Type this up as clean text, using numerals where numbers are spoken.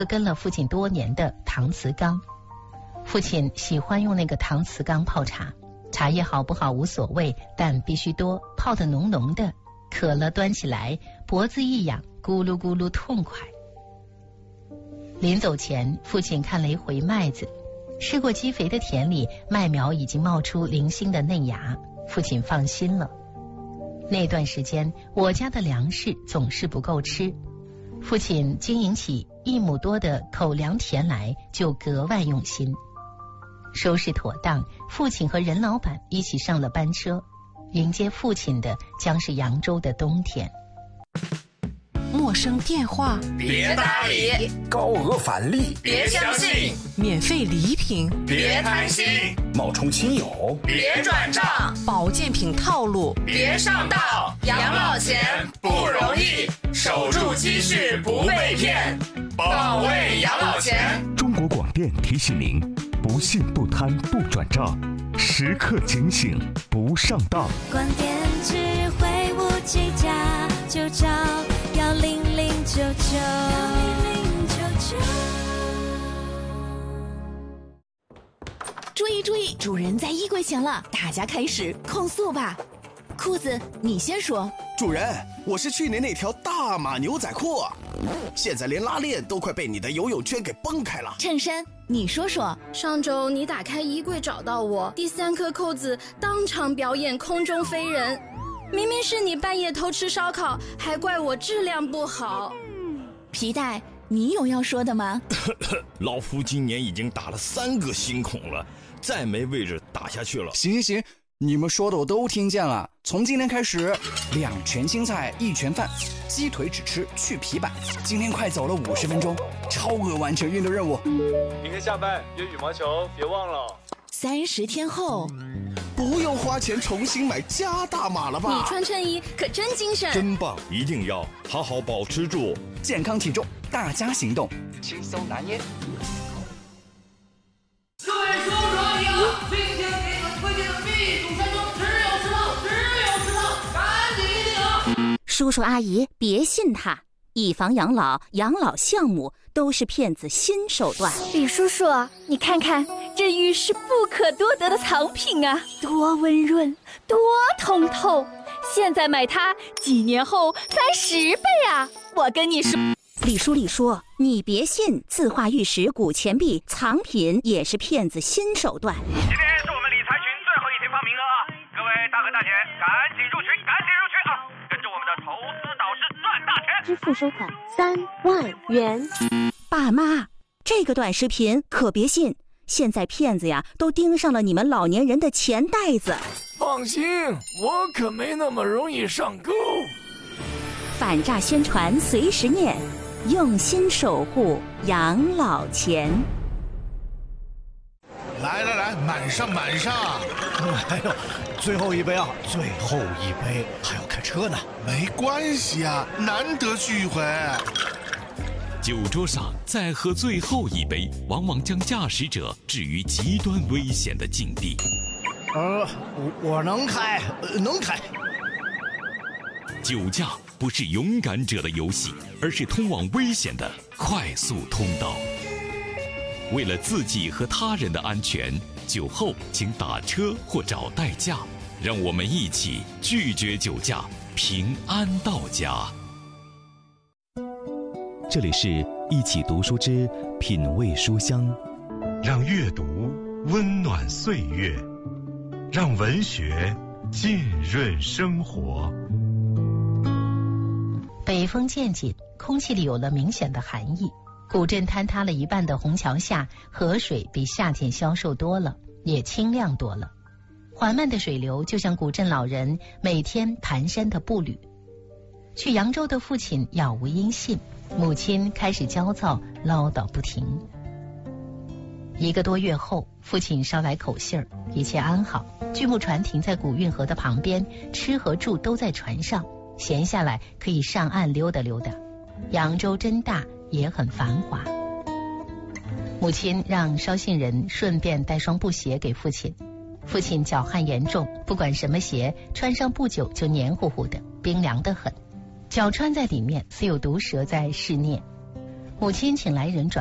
跟了父亲多年的搪瓷缸。父亲喜欢用那个搪瓷缸泡茶，茶叶好不好无所谓，但必须多，泡得浓浓的，渴了端起来，脖子一痒，咕噜咕噜痛快。临走前，父亲看了一回麦子，试过积肥的田里，麦苗已经冒出零星的嫩芽，父亲放心了。那段时间，我家的粮食总是不够吃，父亲经营起1亩多的口粮田来就格外用心。收拾妥当，父亲和任老板一起上了班车，迎接父亲的将是扬州的冬天。 陌生电话别搭理， 高额返利别相信， 免费礼品别贪心， 冒充亲友别转账， 保健品套路别上当。养老钱不容易，守住积蓄不被骗，保卫养老钱。 中国广电提醒您：不信不贪不转账，时刻警醒不上当。 广电智慧无计价，就找10099。 注意注意，主人在衣柜前了，大家开始控诉吧。裤子，你先说。 主人，我是去年那条大码牛仔裤，现在连拉链都快被你的游泳圈给崩开了。 衬衫，你说说。 上周你打开衣柜找到我，第3颗扣子当场表演空中飞人，明明是你半夜偷吃烧烤，还怪我质量不好。 皮带，你有要说的吗？ 老夫今年已经打了3个新孔了，再没位置打下去了。 行，你们说的我都听见了。从今天开始，2拳青菜1拳饭，鸡腿只吃去皮板。今天快走了50分钟，超额完成运动任务。 明天下班约羽毛球，别忘了。 30天后， 不用花钱重新买加大码了吧？ 你穿衬衣可真精神， 真棒！一定要好好保持住健康体重，大家行动，轻松拿捏。 各位叔叔阿姨啊，今天给你们推荐的秘鲁山庄只有10套，赶紧一定啊！ 叔叔阿姨别信他，以房养老、养老项目都是骗子新手段。 李叔叔，你看看这玉是不可多得的藏品啊，多温润，多通透。现在买它，几年后翻10倍啊！我跟你说。 李叔，你别信字画玉石、古钱币藏品也是骗子新手段。 今天是我们理财群最后一天报名额啊！各位大哥大姐，赶紧入群啊！跟着我们的投资导师赚大钱！ 支付收款3万元。 爸妈，这个短视频可别信，现在骗子呀都盯上了你们老年人的钱袋子。 放心，我可没那么容易上钩。 反诈宣传随时念，用心守护养老钱。 来，满上！哎呦，最后一杯啊，最后一杯，还要开车呢。 没关系啊，难得聚会。 酒桌上再喝最后一杯，往往将驾驶者置于极端危险的境地。 我能开。 酒驾不是勇敢者的游戏，而是通往危险的快速通道。为了自己和他人的安全，酒后请打车或找代驾。让我们一起拒绝酒驾，平安到家。 这里是一起读书之品味书香， 让阅读温暖岁月，让文学浸润生活。 北风渐紧，空气里有了明显的寒意。古镇坍塌了一半的虹桥下，河水比夏天消瘦多了，也清亮多了。缓慢的水流就像古镇老人每天蹒跚的步履。去扬州的父亲杳无音信，母亲开始焦躁，唠叨不停。1个多月后，父亲捎来口信儿，一切安好，巨木船停在古运河的旁边，吃和住都在船上，闲下来可以上岸溜达溜达。扬州真大，也很繁华。母亲让捎信人顺便带双布鞋给父亲。父亲脚汗严重，不管什么鞋，穿上不久就黏糊糊的，冰凉得很。脚穿在里面，似有毒蛇在试啮。 母亲请来人转